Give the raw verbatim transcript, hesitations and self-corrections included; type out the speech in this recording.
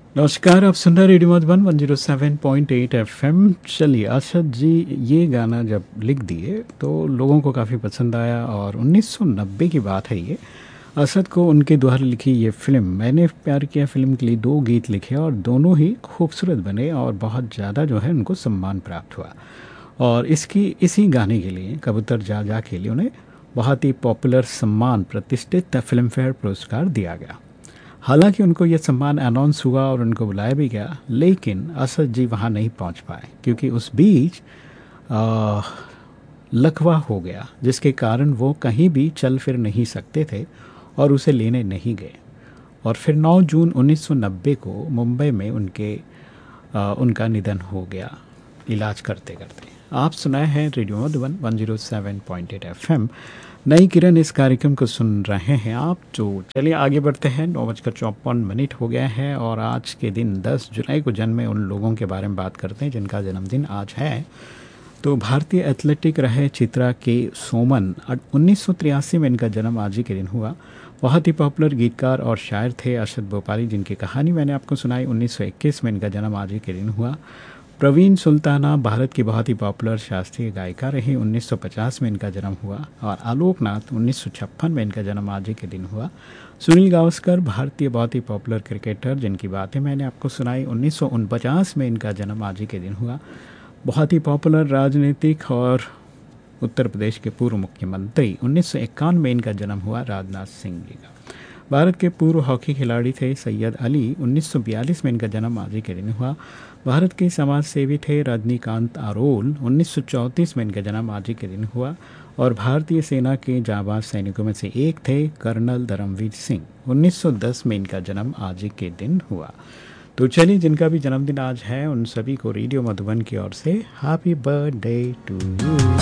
नमस्कार, आप सुन रहे हैं radio Madhuban one zero seven point eight FM. चलिए, अरशद जी ये गाना जब लिख दिए तो लोगों को काफ़ी पसंद आया और उन्नीस सौ नब्बे की बात है ये। अरशद को उनके द्वारा लिखी ये फिल्म मैंने प्यार किया फिल्म के लिए दो गीत लिखे और दोनों ही खूबसूरत बने और बहुत ज़्यादा जो है उनको सम्मान प्राप्त हुआ। और इसकी इसी गाने के लिए कबूतर जा जा के लिए उन्हें बहुत ही पॉपुलर सम्मान प्रतिष्ठित फिल्म फेयर पुरस्कार दिया गया। हालांकि उनको ये सम्मान अनाउंस हुआ और उनको बुलाया भी गया, लेकिन असद जी वहाँ नहीं पहुँच पाए क्योंकि उस बीच आ, लकवा हो गया, जिसके कारण वो कहीं भी चल फिर नहीं सकते थे और उसे लेने नहीं गए। और फिर नौ जून उन्नीस सौ नब्बे को मुंबई में उनके आ, उनका निधन हो गया इलाज करते करते। आप सुनाए हैं radio Madhuban one zero seven point eight FM. नई किरण इस कार्यक्रम को सुन रहे हैं आप। तो चलिए आगे बढ़ते हैं। नौ बजकर चौपन मिनट हो गया है और आज के दिन दस जुलाई को जन्मे उन लोगों के बारे में बात करते हैं जिनका जन्मदिन आज है। तो भारतीय एथलेटिक रहे चित्रा के सोमन, उन्नीस सौ तिरासी में इनका जन्म आज ही के दिन हुआ। बहुत ही पॉपुलर गीतकार और शायर थे अरशद भोपाली, जिनकी कहानी मैंने आपको सुनाई। उन्नीस सौ इक्कीस में इनका जन्म आज ही के दिन हुआ। प्रवीण सुल्ताना भारत की बहुत ही पॉपुलर शास्त्रीय गायिका रही। उन्नीस सौ पचास में इनका जन्म हुआ। और आलोकनाथ उन्नीस सौ छप्पन में इनका जन्म आज ही के दिन हुआ। सुनील गावस्कर भारतीय बहुत ही पॉपुलर क्रिकेटर, जिनकी बातें मैंने आपको सुनाई। उन्नीस सौ उनपचास में इनका जन्म आज ही के दिन हुआ। बहुत ही पॉपुलर राजनीतिक और उत्तर प्रदेश के पूर्व मुख्यमंत्री। उन्नीस सौ इक्यावन में इनका जन्म हुआ राजनाथ सिंह जी का। भारत के पूर्व हॉकी खिलाड़ी थे सैयद अली। उन्नीस सौ बयालीस में इनका जन्म आज ही के दिन हुआ। भारत के समाज सेवी थे रजनीकांत आरोल। उन्नीस सौ चौंतीस में इनका जन्म आज ही के दिन हुआ। और भारतीय सेना के जाबाज सैनिकों में से एक थे कर्नल धर्मवीर सिंह। उन्नीस सौ दस में इनका जन्म आज ही के दिन हुआ। तो चलिए, जिनका भी जन्मदिन आज है उन सभी को रेडियो मधुबन की ओर से हैप्पी बर्थडे टू यू।